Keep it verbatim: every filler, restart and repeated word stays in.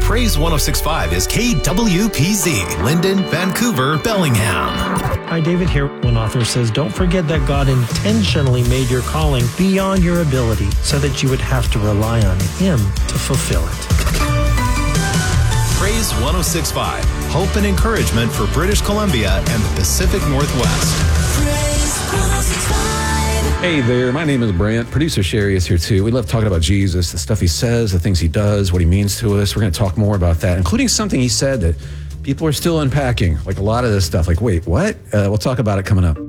Praise one oh six point five is K W P Z, Linden, Vancouver, Bellingham. Hi, David here. One author says, don't forget that God intentionally made your calling beyond your ability so that you would have to rely on Him to fulfill it. Praise one oh six point five, hope and encouragement for British Columbia and the Pacific Northwest. Praise one oh six point five. Hey there, my name is Brant. Producer Sherry is here too. We love talking about Jesus, the stuff he says, the things he does, what he means to us. We're going to talk more about that, including something he said that people are still unpacking, like a lot of this stuff. Like, wait, what? Uh, we'll talk about it coming up.